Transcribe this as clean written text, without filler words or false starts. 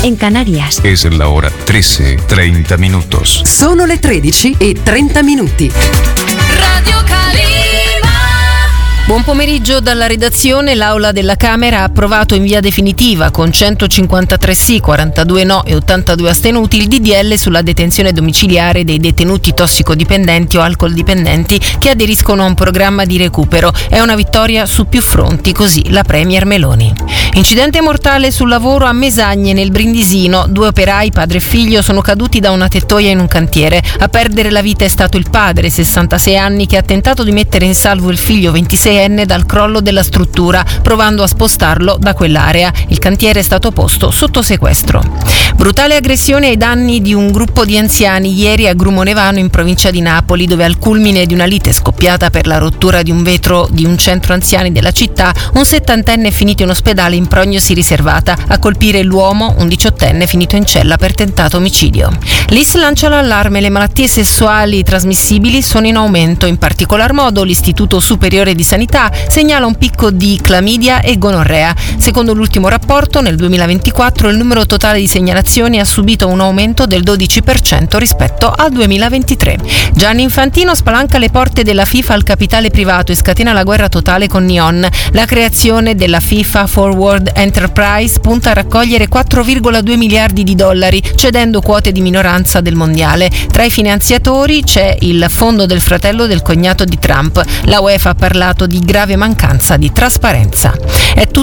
en Canarias. Es la hora 13:30 minutos. Sono le 13:30. Radio Calima. Buon pomeriggio dalla redazione. L'Aula della Camera ha approvato in via definitiva, con 153 sì, 42 no e 82 astenuti, il DDL sulla detenzione domiciliare dei detenuti tossicodipendenti o alcoldipendenti che aderiscono a un programma di recupero. È una vittoria su più fronti, così la Premier Meloni. Incidente mortale sul lavoro a Mesagne, nel Brindisino. 2 operai, padre e figlio, sono caduti da una tettoia in un cantiere. A perdere la vita è stato il padre, 66 anni, che ha tentato di mettere in salvo il figlio 26enne dal crollo della struttura, provando a spostarlo da quell'area. Il cantiere è stato posto sotto sequestro. Brutale aggressione ai danni di un gruppo di anziani ieri a Grumonevano, in provincia di Napoli, dove al culmine di una lite scoppiata per la rottura di un vetro di un centro anziani della città, un 70enne è finito in ospedale in prognosi riservata. A colpire l'uomo, un 18enne finito in cella per tentato omicidio. L'IS lancia l'allarme: le malattie sessuali trasmissibili sono in aumento. In particolar modo l'Istituto Superiore di Sanità segnala un picco di clamidia e gonorrea. Secondo l'ultimo rapporto, nel 2024 il numero totale di segnalazioni ha subito un aumento del 12% rispetto al 2023. Gianni Infantino spalanca le porte della FIFA al capitale privato e scatena la guerra totale con Neon. La creazione della FIFA Forward Enterprise punta a raccogliere 4,2 miliardi di dollari, cedendo quote di minoranza del mondiale. Tra i finanziatori c'è il fondo del fratello del cognato di Trump. La UEFA ha parlato di grave mancanza di trasparenza. È tutto